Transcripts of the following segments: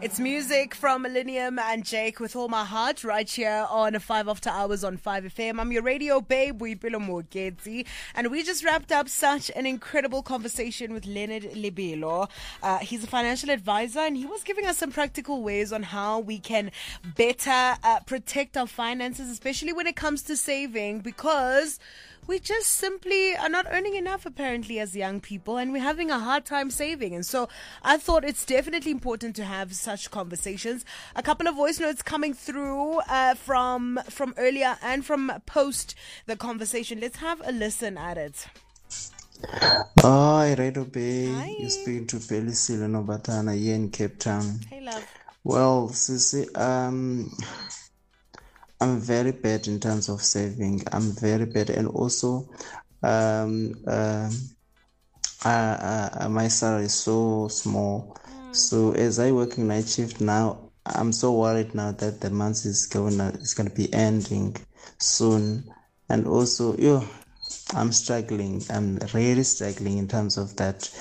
It's music from Millennium and Jake with All My Heart right here on 5 After Hours on 5FM. I'm your radio babe, Boipelo Mogeti, and we just wrapped up such an incredible conversation with Leonard Lebelo. He's a financial advisor, and he was giving us some practical ways on how we can better protect our finances, especially when it comes to saving, because we just simply are not earning enough apparently as young people, and we're having a hard time saving. And so I thought it's definitely important to have such conversations. A couple of voice notes coming through from earlier and from post the conversation. Let's have a listen at it. Hi, Radio Bay. Hi. You're speaking to Felicille Nobatana here in Cape Town. Hey, love. Well, Sissy, I'm very bad in terms of saving. I'm very bad, and also, my salary is so small. So as I working night shift now, I'm so worried now that the month is gonna be ending soon, and also, I'm struggling. I'm really struggling in terms of that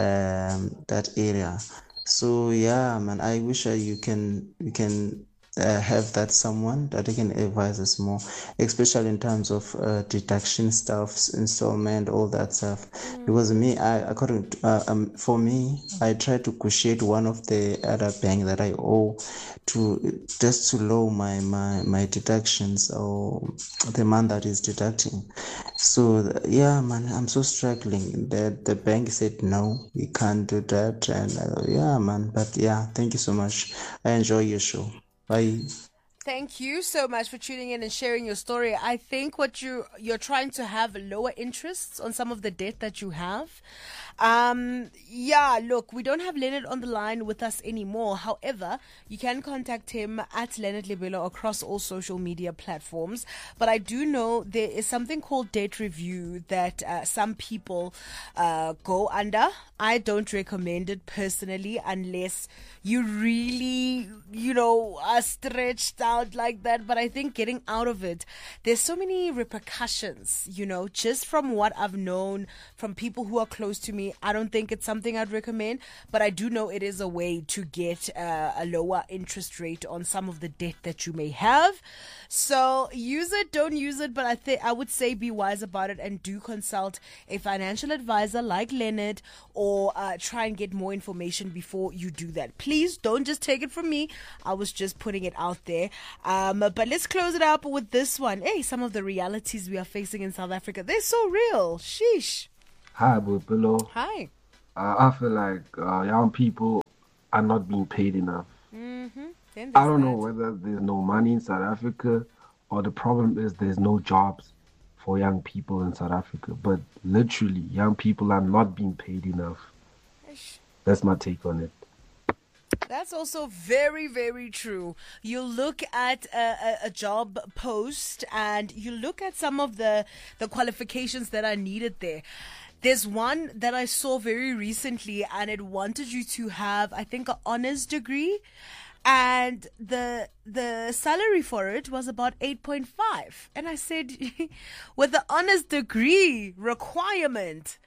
area. So yeah, man, I wish we can have that someone that can advise us more, especially in terms of deduction stuff, installment, all that stuff. Because for me, I try to negotiate one of the other bank that I owe to just to lower my deductions or the amount that is deducting. So yeah, man, I'm so struggling. The bank said no, we can't do that, and yeah, man. But yeah, thank you so much. I enjoy your show. Bye. Thank you so much for tuning in and sharing your story. I think what you're trying to have lower interests on some of the debt that you have. Yeah, look, we don't have Leonard on the line with us anymore. However, you can contact him at Leonard Lebelo across all social media platforms. But I do know there is something called debt review that some people go under. I don't recommend it personally unless you really, are stretched out like that. But I think getting out of it, there's so many repercussions, just from what I've known from people who are close to me. I don't think it's something I'd recommend, but I do know it is a way to get a lower interest rate on some of the debt that you may have. So use it, don't use it, but I would say be wise about it and do consult a financial advisor like Leonard, or try and get more information before you do that. Please don't just take it from me. I was just putting it out there. But let's close it up with this one. Hey, some of the realities we are facing in South Africa, they're so real. Sheesh. Hi, Boipelo. Hi. I feel like young people are not being paid enough. Mm-hmm. I don't know whether there's no money in South Africa or the problem is there's no jobs for young people in South Africa. But literally, young people are not being paid enough. That's my take on it. That's also very, very true. You look at a job post and you look at some of the qualifications that are needed there. There's one that I saw very recently, and it wanted you to have, I think, an honors degree. And the salary for it was about 8.5. And I said, with the honors degree requirement,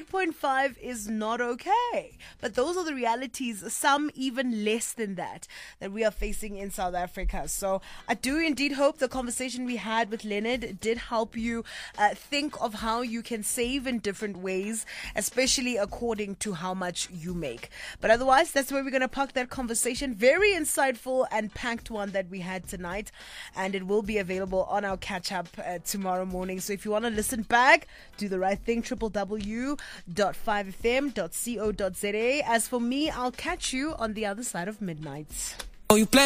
8.5 is not okay. But those are the realities, some even less than that we are facing in South Africa. So I do indeed hope the conversation we had with Leonard did help you think of how you can save in different ways, especially according to how much you make. But otherwise, that's where we're going to park that conversation. Very insightful and packed one that we had tonight. And it will be available on our catch-up tomorrow morning. So if you want to listen back, do the right thing, www.5fm.co.za. As for me, I'll catch you on the other side of midnight. Oh, you play